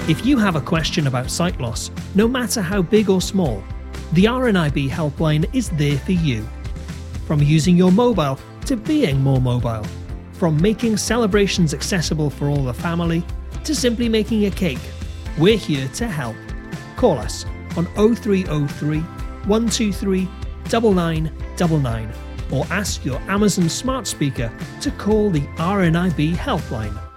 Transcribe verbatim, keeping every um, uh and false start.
If you have a question about sight loss, no matter how big or small, the R N I B helpline is there for you. From using your mobile to being more mobile, from making celebrations accessible for all the family to simply making a cake, we're here to help. Call us on oh three oh three, one two three, nine nine nine nine or ask your Amazon smart speaker to call the R N I B helpline.